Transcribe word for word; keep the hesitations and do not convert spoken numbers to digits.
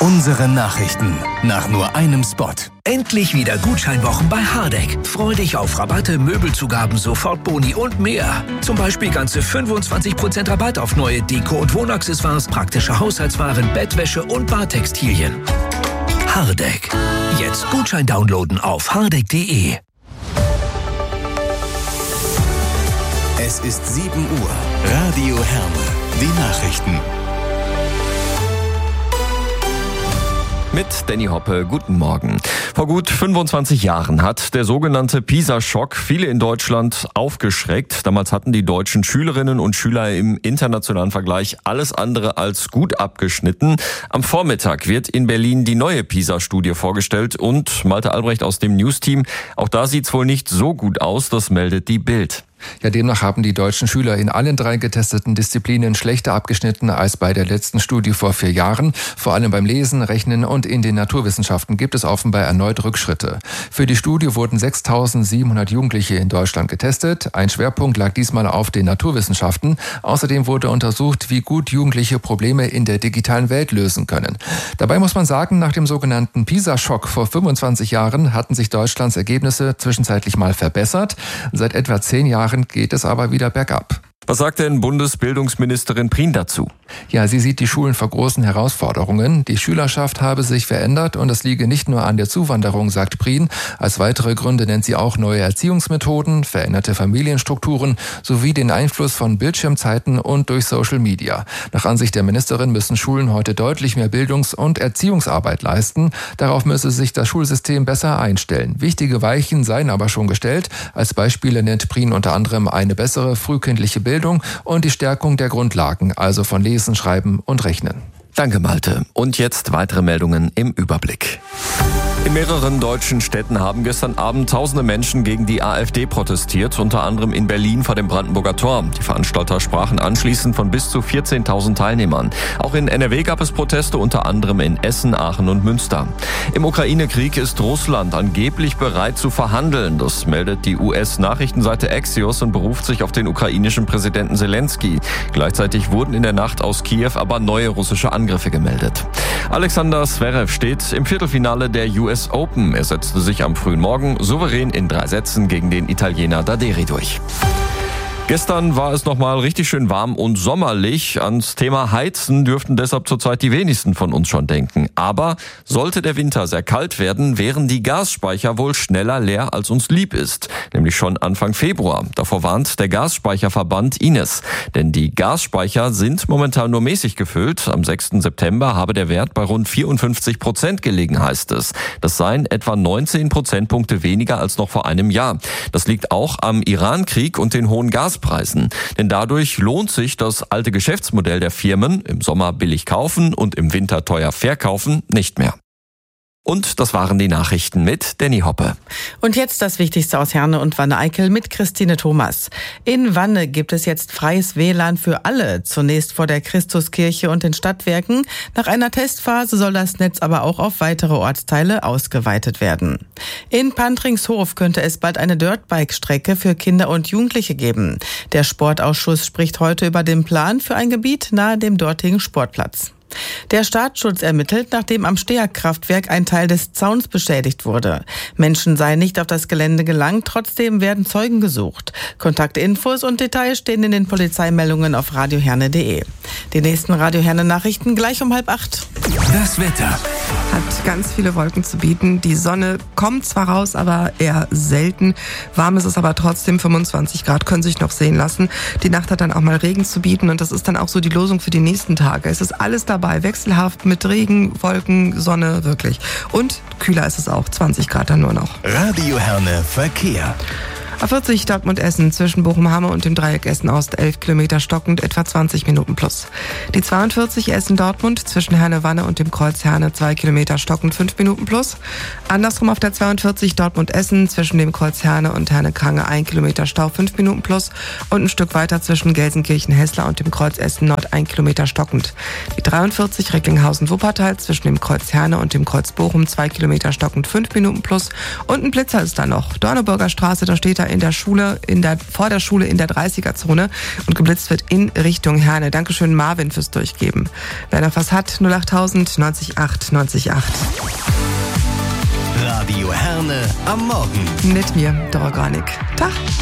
Unsere Nachrichten nach nur einem Spot. Endlich wieder Gutscheinwochen bei Hardegg. Freu dich auf Rabatte, Möbelzugaben, Sofortboni und mehr. Zum Beispiel ganze fünfundzwanzig Prozent Rabatt auf neue Deko- und Wohnaccessoires, praktische Haushaltswaren, Bettwäsche und Badtextilien. Hardegg. Jetzt Gutschein downloaden auf hardegg punkt de. Es ist sieben Uhr. Radio Herne. Die Nachrichten. Mit Danny Hoppe, guten Morgen. Vor gut fünfundzwanzig Jahren hat der sogenannte PISA-Schock viele in Deutschland aufgeschreckt. Damals hatten die deutschen Schülerinnen und Schüler im internationalen Vergleich alles andere als gut abgeschnitten. Am Vormittag wird in Berlin die neue PISA-Studie vorgestellt und Malte Albrecht aus dem News-Team. Auch da sieht's wohl nicht so gut aus, das meldet die Bild. Ja, demnach haben die deutschen Schüler in allen drei getesteten Disziplinen schlechter abgeschnitten als bei der letzten Studie vor vier Jahren. Vor allem beim Lesen, Rechnen und in den Naturwissenschaften gibt es offenbar erneut Rückschritte. Für die Studie wurden sechstausendsiebenhundert Jugendliche in Deutschland getestet. Ein Schwerpunkt lag diesmal auf den Naturwissenschaften. Außerdem wurde untersucht, wie gut Jugendliche Probleme in der digitalen Welt lösen können. Dabei muss man sagen, nach dem sogenannten PISA-Schock vor fünfundzwanzig Jahren hatten sich Deutschlands Ergebnisse zwischenzeitlich mal verbessert. Seit etwa zehn Jahren geht es aber wieder bergab. Was sagt denn Bundesbildungsministerin Prien dazu? Ja, sie sieht die Schulen vor großen Herausforderungen. Die Schülerschaft habe sich verändert und es liege nicht nur an der Zuwanderung, sagt Prien. Als weitere Gründe nennt sie auch neue Erziehungsmethoden, veränderte Familienstrukturen sowie den Einfluss von Bildschirmzeiten und durch Social Media. Nach Ansicht der Ministerin müssen Schulen heute deutlich mehr Bildungs- und Erziehungsarbeit leisten. Darauf müsse sich das Schulsystem besser einstellen. Wichtige Weichen seien aber schon gestellt. Als Beispiele nennt Prien unter anderem eine bessere frühkindliche Bildung Bildung und die Stärkung der Grundlagen, also von Lesen, Schreiben und Rechnen. Danke, Malte. Und jetzt weitere Meldungen im Überblick. In mehreren deutschen Städten haben gestern Abend tausende Menschen gegen die AfD protestiert, unter anderem in Berlin vor dem Brandenburger Tor. Die Veranstalter sprachen anschließend von bis zu vierzehntausend Teilnehmern. Auch in N R W gab es Proteste, unter anderem in Essen, Aachen und Münster. Im Ukraine-Krieg ist Russland angeblich bereit zu verhandeln. Das meldet die U S-Nachrichtenseite Axios und beruft sich auf den ukrainischen Präsidenten Zelensky. Gleichzeitig wurden in der Nacht aus Kiew aber neue russische Angriffe gemeldet. Alexander Zverev steht im Viertelfinale der U S Open. Er setzte sich am frühen Morgen souverän in drei Sätzen gegen den Italiener Daderi durch. Gestern war es nochmal richtig schön warm und sommerlich. Ans Thema Heizen dürften deshalb zurzeit die wenigsten von uns schon denken. Aber sollte der Winter sehr kalt werden, wären die Gasspeicher wohl schneller leer, als uns lieb ist. Nämlich schon Anfang Februar. Davor warnt der Gasspeicherverband I N E S. Denn die Gasspeicher sind momentan nur mäßig gefüllt. Am sechsten September habe der Wert bei rund vierundfünfzig Prozent gelegen, heißt es. Das seien etwa neunzehn Prozentpunkte weniger als noch vor einem Jahr. Das liegt auch am Iran-Krieg und den hohen Gaspreisen. Denn dadurch lohnt sich das alte Geschäftsmodell der Firmen, im Sommer billig kaufen und im Winter teuer verkaufen, nicht mehr. Und das waren die Nachrichten mit Danny Hoppe. Und jetzt das Wichtigste aus Herne und Wanne-Eickel mit Christine Thomas. In Wanne gibt es jetzt freies W L A N für alle. Zunächst vor der Christuskirche und den Stadtwerken. Nach einer Testphase soll das Netz aber auch auf weitere Ortsteile ausgeweitet werden. In Pantringshof könnte es bald eine Dirtbike-Strecke für Kinder und Jugendliche geben. Der Sportausschuss spricht heute über den Plan für ein Gebiet nahe dem dortigen Sportplatz. Der Staatsschutz ermittelt, nachdem am Steag-Kraftwerk ein Teil des Zauns beschädigt wurde. Menschen seien nicht auf das Gelände gelangt, trotzdem werden Zeugen gesucht. Kontaktinfos und Details stehen in den Polizeimeldungen auf radioherne punkt de. Die nächsten Radio Herne Nachrichten gleich um halb acht. Das Wetter hat ganz viele Wolken zu bieten. Die Sonne kommt zwar raus, aber eher selten. Warm ist es aber trotzdem, fünfundzwanzig Grad können sich noch sehen lassen. Die Nacht hat dann auch mal Regen zu bieten und das ist dann auch so die Losung für die nächsten Tage. Es ist alles dabei, wechselhaft mit Regen, Wolken, Sonne, wirklich. Und kühler ist es auch, zwanzig Grad dann nur noch. Radio Herne Verkehr. A vierzig Dortmund-Essen zwischen Bochum-Hamme und dem Dreieck Essen-Ost, elf Kilometer stockend, etwa zwanzig Minuten plus. Die zweiundvierzig Essen-Dortmund zwischen Herne-Wanne und dem Kreuz Herne, zwei Kilometer stockend, fünf Minuten plus. Andersrum auf der zweiundvierzig Dortmund-Essen zwischen dem Kreuz Herne und Herne-Krange, ein Kilometer Stau, fünf Minuten plus. Und ein Stück weiter zwischen Gelsenkirchen-Hessler und dem Kreuz Essen-Nord, ein Kilometer stockend. Die dreiundvierzig Recklinghausen-Wuppertal zwischen dem Kreuz Herne und dem Kreuz Bochum, zwei Kilometer stockend, fünf Minuten plus. Und ein Blitzer ist da noch. Dorneburger Straße, da steht er in der Schule, in der, vor der Schule in der dreißiger-Zone und geblitzt wird in Richtung Herne. Dankeschön Marvin fürs Durchgeben. Wer noch was hat, null achttausend neunzig acht neunzig acht. Radio Herne am Morgen. Mit mir, Dora Granik. Tag.